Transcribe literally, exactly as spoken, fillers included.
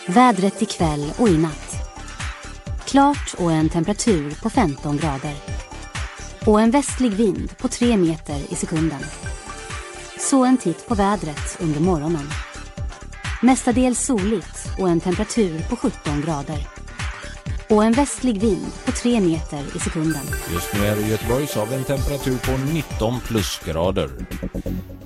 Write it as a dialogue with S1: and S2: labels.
S1: Vädret ikväll och i natt. Klart och en temperatur på femton grader. Och en västlig vind på tre meter i sekunden. Så en titt på vädret under morgonen. Mestadels soligt och en temperatur på sjutton grader. Och en västlig vind på tre meter i sekunden.
S2: Just nu är det Göteborgs av en temperatur på nitton plusgrader.